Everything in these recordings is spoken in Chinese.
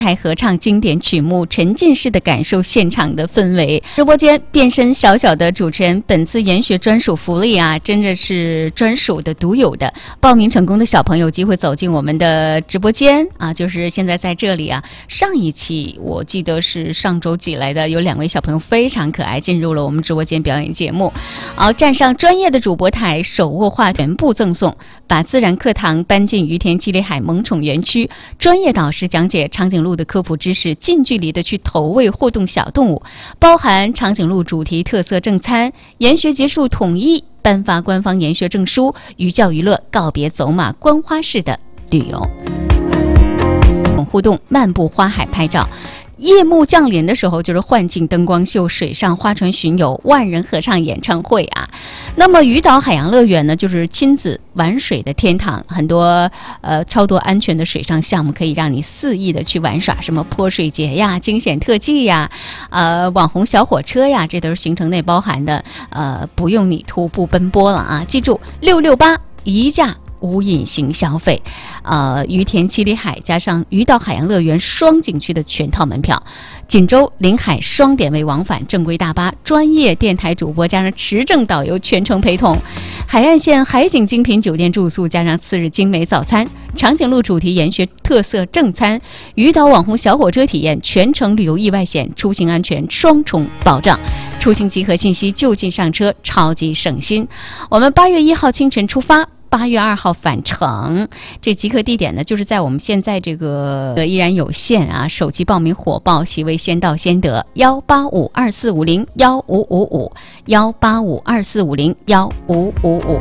台合唱经典曲目，沉浸式的感受现场的氛围。直播间变身小小的主持人，本次研学专属福利啊，真的是专属的、独有的。报名成功的小朋友有机会走进我们的直播间啊，就是现在在这里啊。上一期我记得是上周几来的，有2位小朋友非常可爱，进入了我们直播间表演节目。好，站上专业的主播台，手握话全部赠送，把自然课堂搬进于田七里海萌宠园区，专业导师讲解长颈鹿的科普知识，近距离的去投喂互动小动物，包含长颈鹿主题特色正餐，研学结束统一颁发官方研学证书，寓教于乐，告别走马观花式的旅游。互动漫步花海拍照，夜幕降临的时候就是幻境灯光秀、水上花船巡游、万人合唱演唱会啊。那么渔岛海洋乐园呢，就是亲子玩水的天堂，很多超多安全的水上项目可以让你肆意的去玩耍，什么泼水节呀、惊险特技呀、网红小火车呀，这都是行程内包含的，不用你徒步奔波了啊。记住668一价无隐形消费，于田七里海加上渔岛海洋乐园双景区的全套门票，锦州临海双点位往返正规大巴，专业电台主播加上持证导游全程陪同，海岸线海景精品酒店住宿加上次日精美早餐，长颈鹿主题研学特色正餐，渔岛网红小火车体验，全程旅游意外险，出行安全双重保障。出行集合信息就近上车，超级省心。我们8月1号清晨出发，8月2号返程，这集合地点呢，就是在我们现在这个依然有限啊，手机报名火爆，席位先到先得，18524501555，18524501555。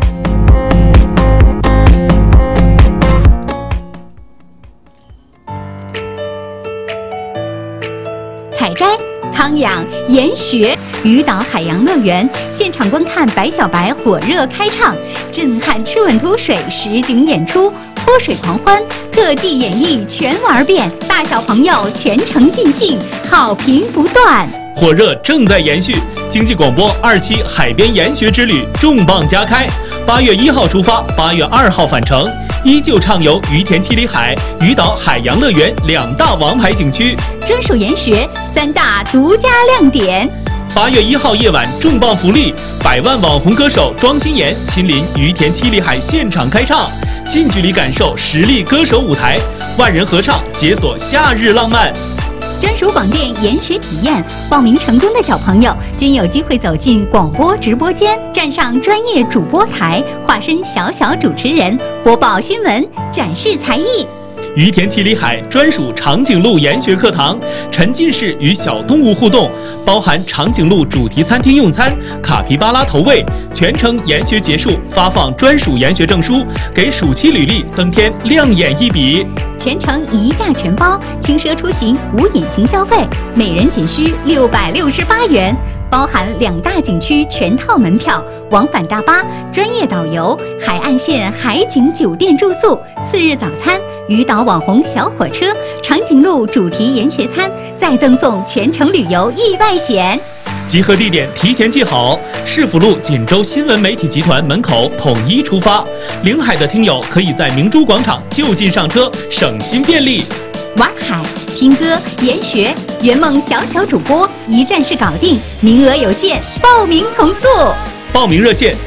采摘、康养、研学，渔岛海洋乐园现场观看白小白火热开唱，震撼吃稳图水实景演出，泼水狂欢，特技演绎全玩遍，大小朋友全程尽兴，好评不断。 火热正在延续，经济广播2期海边研学之旅重磅加开，8月1号出发，8月2号返程，依旧畅游于田七里海、渔岛海洋乐园2大王牌景区， 专属研学3大独家亮点。 8月1号夜晚重磅福利，100万网红歌手庄心妍亲临于田七里海现场开唱，近距离感受实力歌手舞台，万人合唱解锁夏日浪漫。 专属广电研学体验，报名成功的小朋友均有机会走进广播直播间，站上专业主播台，化身小小主持人，播报新闻，展示才艺。 于田七里海专属长颈鹿研学课堂，沉浸式与小动物互动，包含长颈鹿主题餐厅用餐、卡皮巴拉投喂，全程研学结束发放专属研学证书，给暑期履历增添亮眼一笔。 全程一价全包，轻奢出行无隐形消费，每人仅需668元。包含2大景区全套门票，往返大巴，专业导游，海岸线海景酒店住宿，次日早餐，渔岛网红小火车，长颈鹿主题研学餐，再赠送全程旅游意外险。 集合地点提前记好，市府路锦州新闻媒体集团门口统一出发。临海的听友可以在明珠广场就近上车，省心便利。 玩海、听歌、研学，圆梦小小主播一站式搞定，名额有限，报名从速。 报名热线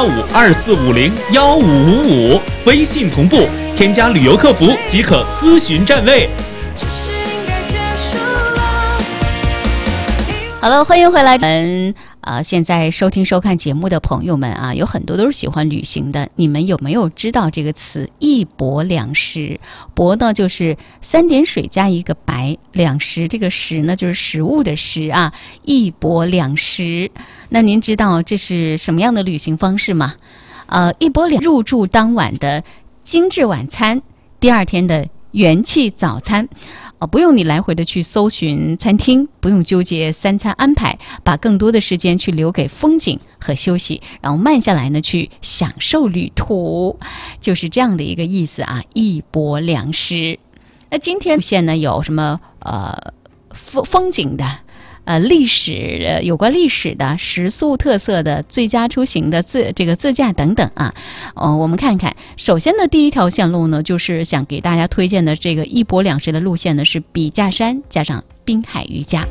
18524501555，微信同步添加旅游客服即可咨询站位。 好了，欢迎回来。现在收听收看节目的朋友们啊，有很多都是喜欢旅行的。你们有没有知道这个词“一泊两食”？泊呢就是3点水加一个白，两食这个食呢就是食物的食啊。一泊两食，那您知道这是什么样的旅行方式吗？一泊两入住当晚的精致晚餐，第2天的元气早餐。不用你来回的去搜寻餐厅，不用纠结3餐安排，把更多的时间去留给风景和休息，然后慢下来呢去享受旅途，就是这样的一个意思啊，一泊两食。那今天路线呢有什么风景的， 历史有关历史的、食宿特色的、最佳出行的自驾等等啊。我们看看，首先的第一条线路呢，就是想给大家推荐的这个一泊两食的路线呢，是笔架山加上滨海瑜伽。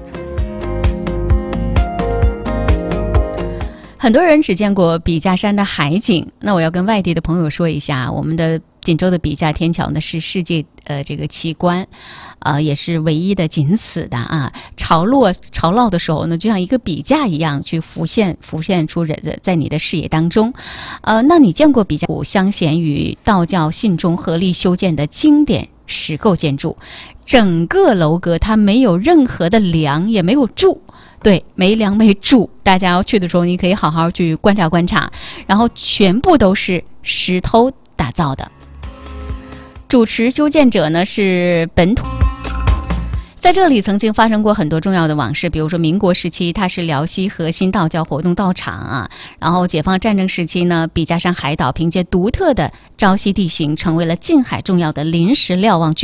很多人只见过笔架山的海景，那我要跟外地的朋友说一下，我们的锦州的笔架天桥呢是世界这个奇观，也是唯一的仅此的啊。潮落的时候呢，就像一个笔架一样去浮现出在你的视野当中。那你见过笔架镶嵌与道教信众合力修建的经典石构建筑，整个楼阁它没有任何的梁，也没有柱。对，没梁没柱，大家要去的时候，你可以好好去观察观察，然后全部都是石头打造的。主持修建者呢是本土，在这里曾经发生过很多重要的往事，比如说民国时期，它是辽西核心道教活动道场啊。然后解放战争时期呢，笔架山海岛凭借独特的潮汐地形，成为了近海重要的临时瞭望据